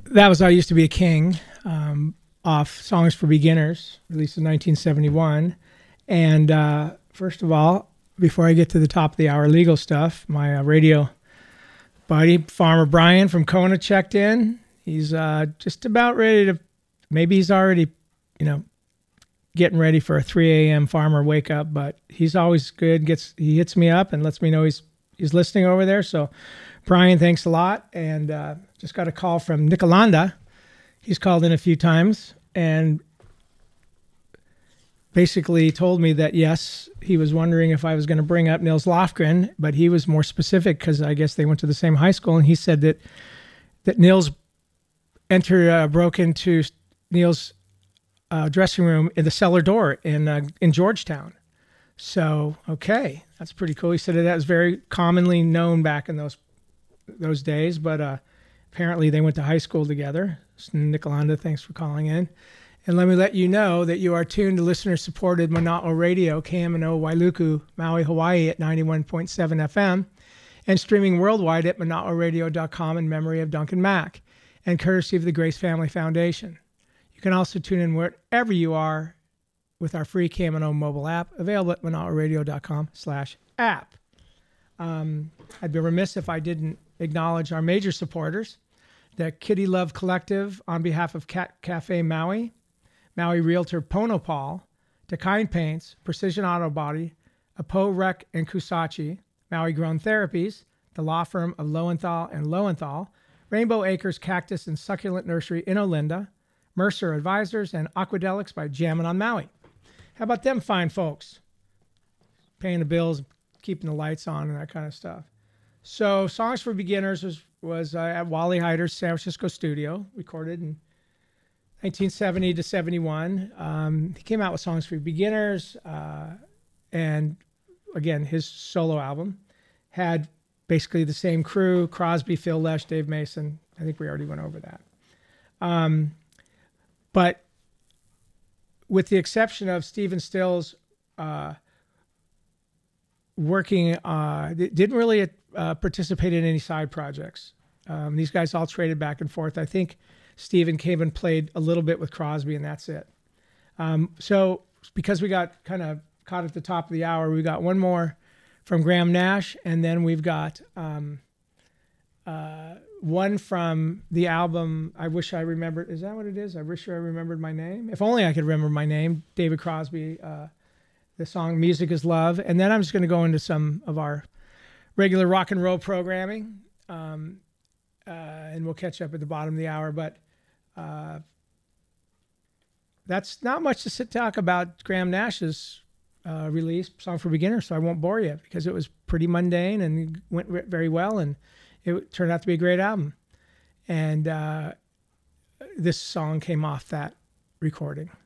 That was I Used to Be a King, off Songs for Beginners, released in 1971. And first of all, before I get to the top of the hour legal stuff, my radio buddy, Farmer Brian from Kona, checked in. He's just about ready to, maybe he's already, getting ready for a 3 a.m. farmer wake up, but he's always good. He hits me up and lets me know he's listening over there. So Brian, thanks a lot. And just got a call from Nicolanda. He's called in a few times and basically told me that, yes, he was wondering if I was going to bring up Nils Lofgren, but he was more specific because I guess they went to the same high school. And he said that Nils broke into Nils' dressing room in the cellar door in Georgetown. So, okay, that's pretty cool. He said that was very commonly known back in those days, but apparently they went to high school together. So Nicolanda, thanks for calling in. And let me let you know that you are tuned to listener-supported Mana'o Radio, KMNO Wailuku, Maui, Hawaii at 91.7 FM, and streaming worldwide at mana'oradio.com in memory of Duncan Mack, and courtesy of the Grace Family Foundation. You can also tune in wherever you are with our free KMNO mobile app, available at mana'oradio.com/app. I'd be remiss if I didn't acknowledge our major supporters, the Kitty Love Collective on behalf of Cat Cafe Maui, Maui Realtor Pono Paul, Dakine Paints, Precision Auto Body, Apo Rec and Kusachi, Maui Grown Therapies, the law firm of Lowenthal and Lowenthal, Rainbow Acres Cactus and Succulent Nursery in Olinda, Mercer Advisors, and Aquadelics by Jammin' on Maui. How about them fine folks? Paying the bills, keeping the lights on, and that kind of stuff. So Songs for Beginners was at Wally Heider's San Francisco studio, recorded in 1970 to 71. He came out with Songs for Beginners, and again, his solo album had basically the same crew: Crosby, Phil Lesh, Dave Mason. I think we already went over that. But with the exception of Stephen Stills working, didn't really participate in any side projects. These guys all traded back and forth. I think Stephen came and played a little bit with Crosby, and that's it. So because we got kind of caught at the top of the hour, we got one more from Graham Nash, and then we've got one from the album I Wish I Remembered. Is that what it is? I Wish I Remembered My Name. If only I could remember my name. David Crosby, the song Music is Love. And then I'm just going to go into some of our regular rock and roll programming, and we'll catch up at the bottom of the hour. But that's not much to talk about Graham Nash's release, Song for Beginners, so I won't bore you because it was pretty mundane and went very well, and it turned out to be a great album. And this song came off that recording.